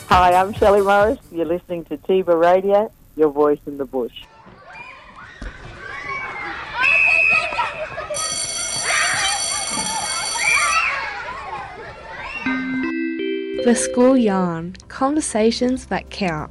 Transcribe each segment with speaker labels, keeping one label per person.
Speaker 1: Hi, I'm Shelley Morris. You're listening to Tiba Radio, your voice in the bush.
Speaker 2: The School Yarn, conversations that count.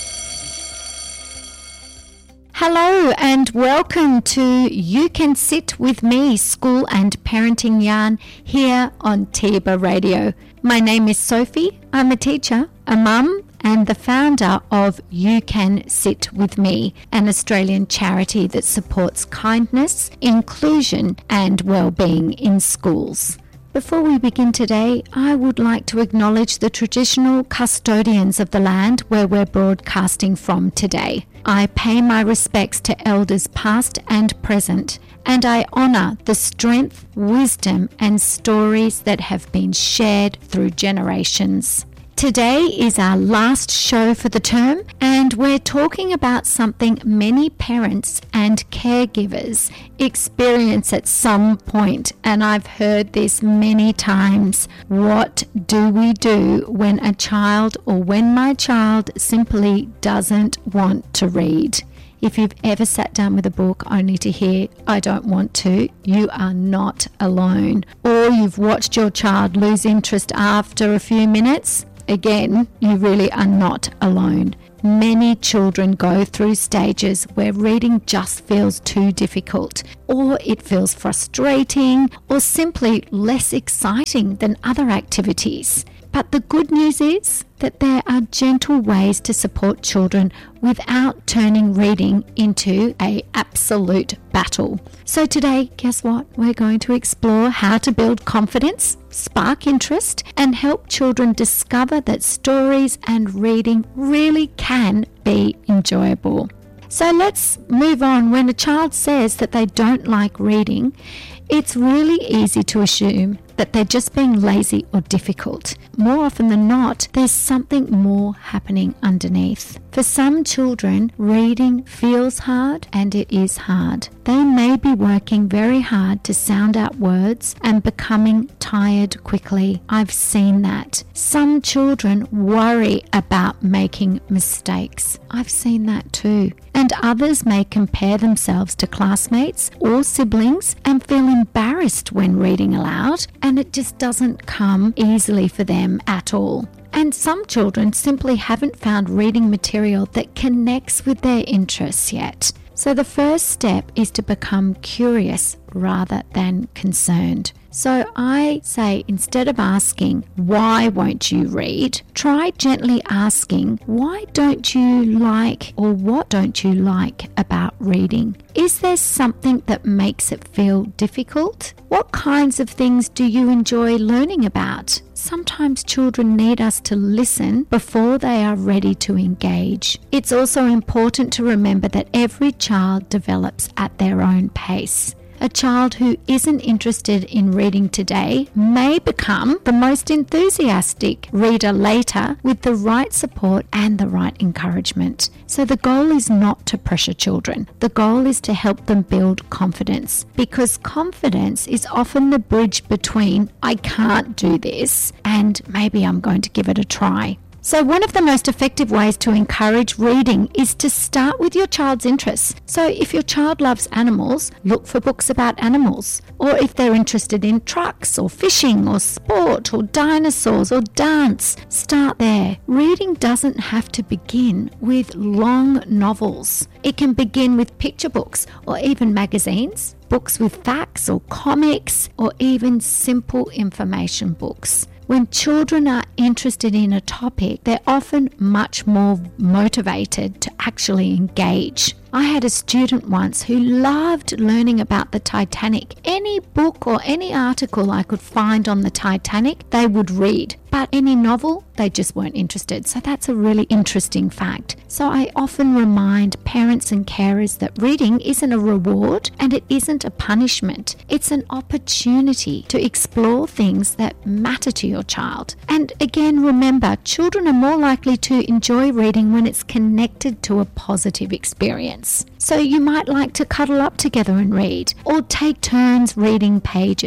Speaker 3: Hello and welcome to You Can Sit With Me, School and Parenting Yarn here on Tiba Radio. My name is Sophie. I'm a teacher, a mum, and the founder of You Can Sit With Me, an Australian charity that supports kindness, inclusion and well-being in schools. Before we begin today, I would like to acknowledge the traditional custodians of the land where we're broadcasting from today. I pay my respects to elders past and present, and I honour the strength, wisdom and stories that have been shared through generations. Today is our last show for the term, and we're talking about something many parents and caregivers experience at some point, and I've heard this many times. What do we do when a child or when my child simply doesn't want to read? If you've ever sat down with a book only to hear, I don't want to, you are not alone. Or you've watched your child lose interest after a few minutes, again, you really are not alone. Many children go through stages where reading just feels too difficult, or it feels frustrating, or simply less exciting than other activities. But the good news is that there are gentle ways to support children without turning reading into an absolute battle. So today, guess what? We're going to explore how to build confidence, spark interest, and help children discover that stories and reading really can be enjoyable. So let's move on. When a child says that they don't like reading, it's really easy to assume that they're just being lazy or difficult. More often than not, there's something more happening underneath. For some children, reading feels hard, and it is hard. They may be working very hard to sound out words and becoming tired quickly. I've seen that. Some children worry about making mistakes. I've seen that too. And others may compare themselves to classmates or siblings and feel embarrassed when reading aloud, and it just doesn't come easily for them at all. And some children simply haven't found reading material that connects with their interests yet. So the first step is to become curious rather than concerned. So I say, instead of asking, why won't you read? Try gently asking, why don't you like, or what don't you like about reading? Is there something that makes it feel difficult? What kinds of things do you enjoy learning about? Sometimes children need us to listen before they are ready to engage. It's also important to remember that every child develops at their own pace. A child who isn't interested in reading today may become the most enthusiastic reader later with the right support and the right encouragement. So the goal is not to pressure children. The goal is to help them build confidence, because confidence is often the bridge between I can't do this and maybe I'm going to give it a try. So one of the most effective ways to encourage reading is to start with your child's interests. So if your child loves animals, look for books about animals. Or if they're interested in trucks or fishing or sport or dinosaurs or dance, start there. Reading doesn't have to begin with long novels. It can begin with picture books or even magazines, books with facts or comics, or even simple information books. When children are interested in a topic, they're often much more motivated to actually engage. I had a student once who loved learning about the Titanic. Any book or any article I could find on the Titanic, they would read. But any novel, they just weren't interested. So that's a really interesting fact. So I often remind parents and carers that reading isn't a reward and it isn't a punishment. It's an opportunity to explore things that matter to your child. And again, remember, children are more likely to enjoy reading when it's connected to a positive experience. So you might like to cuddle up together and read, or take turns reading pages.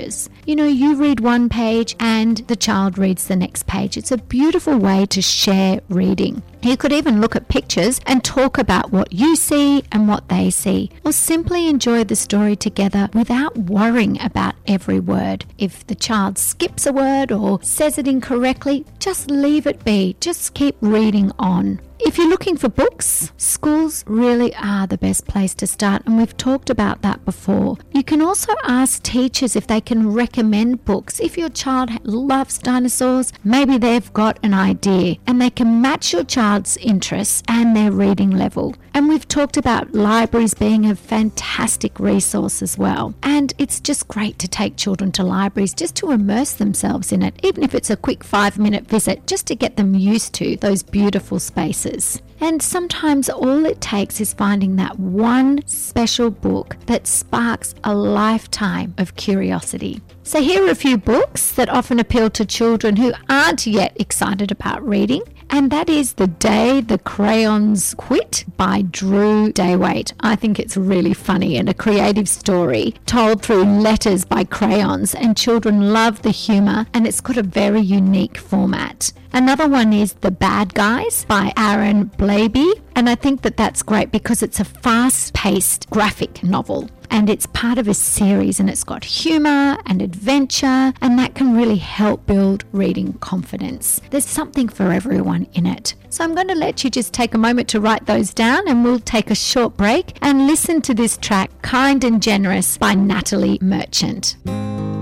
Speaker 3: you read one page and the child reads the next page. It's a beautiful way to share reading. You could even look at pictures and talk about what you see and what they see, or simply enjoy the story together without worrying about every word. If the child skips a word or says it incorrectly, just leave it be. Just keep reading on. If you're looking for books, schools really are the best place to start, and we've talked about that before. You can also ask teachers if they can recommend books. If your child loves dinosaurs, maybe they've got an idea and they can match your child's interests and their reading level. And we've talked about libraries being a fantastic resource as well. And it's just great to take children to libraries just to immerse themselves in it, even if it's a quick 5-minute visit, just to get them used to those beautiful spaces. And sometimes all it takes is finding that one special book that sparks a lifetime of curiosity. So here are a few books that often appeal to children who aren't yet excited about reading. And that is The Day the Crayons Quit by Drew Daywait. I think it's really funny and a creative story told through letters by crayons, and children love the humour, and it's got a very unique format. Another one is The Bad Guys by Aaron Blabey, and I think that that's great because it's a fast-paced graphic novel. And it's part of a series, and it's got humour and adventure, and that can really help build reading confidence. There's something for everyone in it. So I'm going to let you just take a moment to write those down, and we'll take a short break and listen to this track, Kind and Generous by Natalie Merchant.